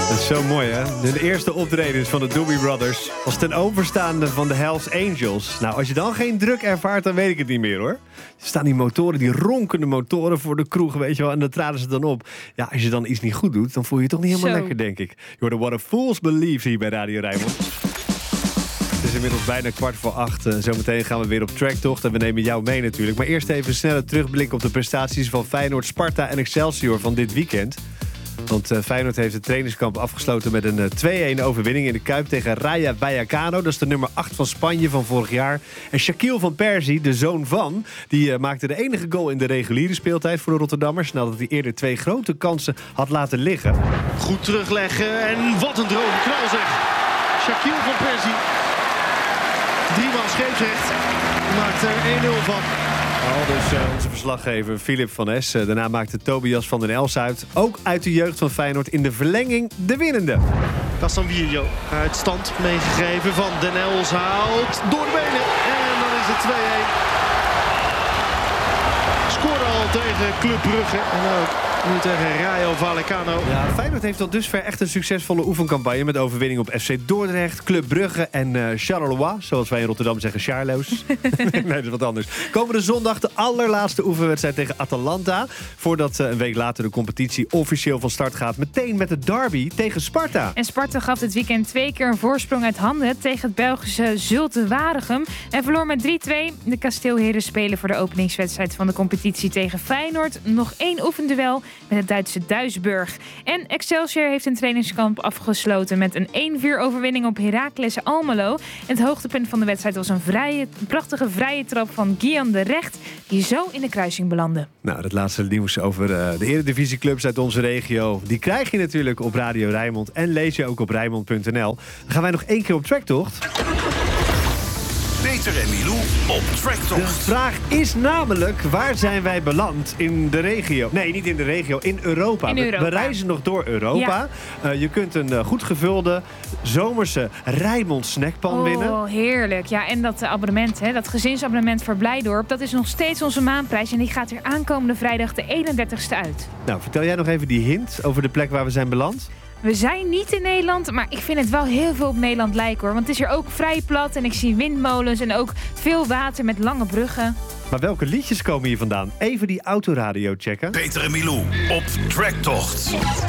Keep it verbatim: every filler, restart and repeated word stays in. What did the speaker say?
Dat is zo mooi, hè? De eerste optredens van de Doobie Brothers was ten overstaande van de Hells Angels. Nou, als je dan geen druk ervaart, dan weet ik het niet meer, hoor. Er staan die motoren, die ronkende motoren voor de kroeg, weet je wel. En dan traden ze dan op. Ja, als je dan iets niet goed doet, dan voel je je toch niet helemaal Zo. lekker, denk ik. Je hoorde What a Fools Believe hier bij Radio Rijnmond. Het is inmiddels bijna kwart voor acht. Uh, zometeen gaan we weer op tracktocht en we nemen jou mee natuurlijk. Maar eerst even een snelle terugblik op de prestaties van Feyenoord, Sparta en Excelsior van dit weekend. Want uh, Feyenoord heeft het trainingskamp afgesloten met een uh, twee-een overwinning in de Kuip tegen Raja Vallecano. Dat is de nummer acht van Spanje van vorig jaar. En Shaquille van Persie, de zoon van, die uh, maakte de enige goal in de reguliere speeltijd voor de Rotterdammers. Nadat hij eerder twee grote kansen had laten liggen. Goed terugleggen en wat een droom knal zeg. Shaquille van Persie. Driemaal scheepsrecht. Maakt er één nul van. Al dus uh, onze verslaggever Philip van Es. Uh, daarna maakte Tobias van den Els uit. Ook uit de jeugd van Feyenoord in de verlenging de winnende. Castanvillo uit stand meegegeven van Den Els haalt door de benen. En dan is het twee-een. Scoorde al tegen Club Brugge. En ook nu tegen Rayo Vallecano. Ja, Feyenoord heeft tot dusver echt een succesvolle oefencampagne met overwinning op F C Dordrecht, Club Brugge en uh, Charleroi. Zoals wij in Rotterdam zeggen, Charlo's. Nee, dat is wat anders. Komende zondag de allerlaatste oefenwedstrijd tegen Atalanta. Voordat uh, een week later de competitie officieel van start gaat. Meteen met de derby tegen Sparta. En Sparta gaf dit weekend twee keer een voorsprong uit handen tegen het Belgische Zulte Waregem. En verloor met drie-twee. De Kasteelheren spelen voor de openingswedstrijd van de competitie tegen Feyenoord. Nog één oefenduel met het Duitse Duisburg. En Excelsior heeft een trainingskamp afgesloten met een één-vier overwinning op Heracles Almelo. Het hoogtepunt van de wedstrijd was een vrije, prachtige vrije trap van Guian de Recht, die zo in de kruising belandde. Nou, het laatste nieuws over uh, de eredivisieclubs uit onze regio, die krijg je natuurlijk op Radio Rijnmond en lees je ook op Rijnmond punt n l. Dan gaan wij nog één keer op tracktocht. Peter en Milou op De tracktocht. vraag is namelijk, waar zijn wij beland in de regio? Nee, niet in de regio, in Europa. In We- Europa. We, reizen nog door Europa. Uh, je kunt een uh, goed gevulde zomerse Rijnmond snackpan winnen. Oh, heerlijk. Ja, en dat uh, abonnement, hè, dat gezinsabonnement voor Blijdorp, dat is nog steeds onze maandprijs. En die gaat er aankomende vrijdag de eenendertigste uit. Nou, vertel jij nog even die hint over de plek waar we zijn beland? We zijn niet in Nederland, maar ik vind het wel heel veel op Nederland lijken, hoor. Want het is hier ook vrij plat en ik zie windmolens en ook veel water met lange bruggen. Maar welke liedjes komen hier vandaan? Even die autoradio checken. Peter en Milou op tracktocht.